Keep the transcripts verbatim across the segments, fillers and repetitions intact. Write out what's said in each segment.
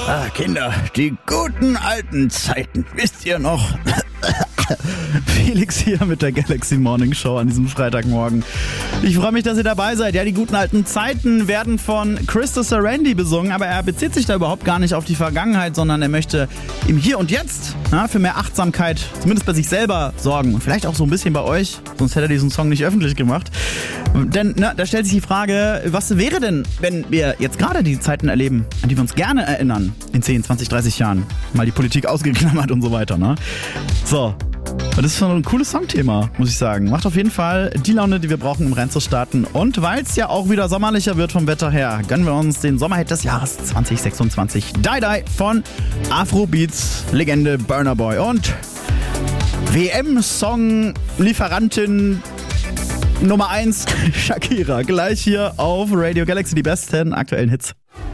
Ah, Kinder, die guten alten Zeiten. Wisst ihr noch? Felix hier mit der Galaxy Morning Show an diesem Freitagmorgen. Ich freue mich, dass ihr dabei seid. Ja, die guten alten Zeiten werden von Christo Sarandi besungen, aber er bezieht sich da überhaupt gar nicht auf die Vergangenheit, sondern er möchte im Hier und Jetzt na, für mehr Achtsamkeit, zumindest bei sich selber, sorgen. Und vielleicht auch so ein bisschen bei euch, sonst hätte er diesen Song nicht öffentlich gemacht. Denn na, da stellt sich die Frage, was wäre denn, wenn wir jetzt gerade die Zeiten erleben, an die wir uns gerne erinnern, in zehn, zwanzig, dreißig Jahren? Mal die Politik ausgeklammert und so weiter, ne? So. Das ist schon ein cooles Songthema, muss ich sagen. Macht auf jeden Fall die Laune, die wir brauchen, um reinzustarten. Und weil es ja auch wieder sommerlicher wird vom Wetter her, gönnen wir uns den Sommerhit des Jahres zwanzig sechsundzwanzig. Die Die von Afrobeats Legende Burna Boy. Und W M-Song-Lieferantin Nummer eins, Shakira. Gleich hier auf Radio Galaxy, die besten aktuellen Hits.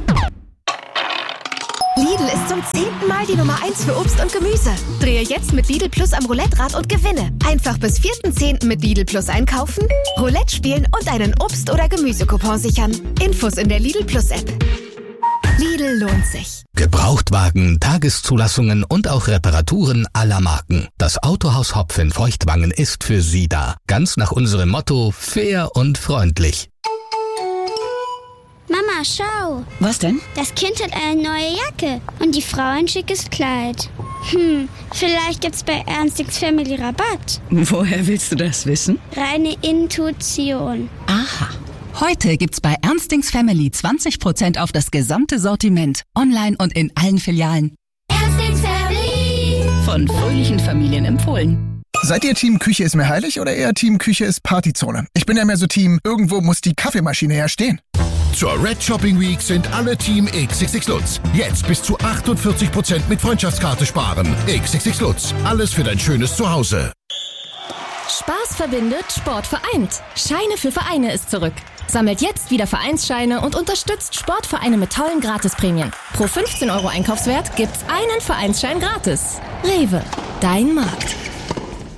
Lidl ist zum zehnten Mal die Nummer eins für Obst und Gemüse. Drehe jetzt mit Lidl Plus am Roulette-Rad und gewinne. Einfach bis vierten zehnten mit Lidl Plus einkaufen, Roulette spielen und einen Obst- oder Gemüsecoupon sichern. Infos in der Lidl Plus-App. Lidl lohnt sich. Gebrauchtwagen, Tageszulassungen und auch Reparaturen aller Marken. Das Autohaus Hopf in Feuchtwangen ist für Sie da. Ganz nach unserem Motto: fair und freundlich. Mama, schau. Was denn? Das Kind hat eine neue Jacke und die Frau ein schickes Kleid. Hm, vielleicht gibt's bei Ernstings Family Rabatt. Woher willst du das wissen? Reine Intuition. Aha. Heute gibt's bei Ernstings Family zwanzig Prozent auf das gesamte Sortiment. Online und in allen Filialen. Ernstings Family. Von fröhlichen Familien empfohlen. Seid ihr Team Küche ist mir heilig oder eher Team Küche ist Partyzone? Ich bin ja mehr so Team, irgendwo muss die Kaffeemaschine ja stehen. Zur Red Shopping Week sind alle Team X X X Lutz. Jetzt bis zu achtundvierzig Prozent mit Freundschaftskarte sparen. X X X Lutz. Alles für dein schönes Zuhause. Spaß verbindet, Sport vereint. Scheine für Vereine ist zurück. Sammelt jetzt wieder Vereinsscheine und unterstützt Sportvereine mit tollen Gratisprämien. Pro fünfzehn Euro Einkaufswert gibt's einen Vereinsschein gratis. Rewe, dein Markt.